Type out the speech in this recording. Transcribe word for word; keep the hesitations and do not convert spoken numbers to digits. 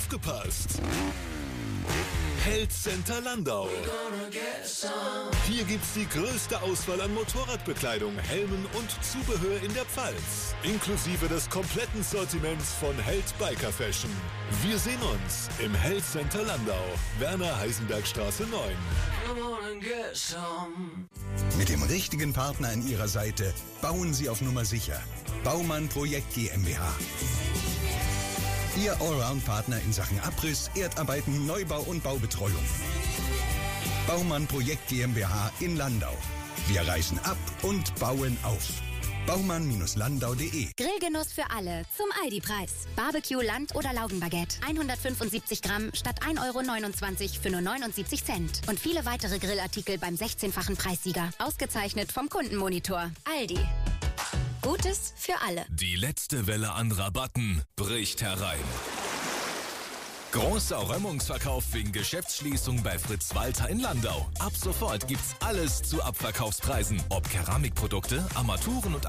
Aufgepasst! Held Center Landau. Hier gibt's die größte Auswahl an Motorradbekleidung, Helmen und Zubehör in der Pfalz. Inklusive des kompletten Sortiments von Held Biker Fashion. Wir sehen uns im Held Center Landau, Werner-Heisenberg-Straße neun. Mit dem richtigen Partner an Ihrer Seite bauen Sie auf Nummer sicher. Baumann Projekt GmbH. Ihr Allround-Partner in Sachen Abriss, Erdarbeiten, Neubau und Baubetreuung. Baumann Projekt GmbH in Landau. Wir reißen ab und bauen auf. baumann Landau punkt de. Grillgenuss für alle zum Aldi-Preis. Barbecue, Land- oder Laugenbaguette. hundertfünfundsiebzig Gramm statt ein Euro neunundzwanzig für nur neunundsiebzig Cent. Und viele weitere Grillartikel beim sechzehnfachen Preissieger. Ausgezeichnet vom Kundenmonitor. Aldi. Gutes für alle. Die letzte Welle an Rabatten bricht herein. Großer Räumungsverkauf wegen Geschäftsschließung bei Fritz Walter in Landau. Ab sofort gibt's alles zu Abverkaufspreisen. Ob Keramikprodukte, Armaturen und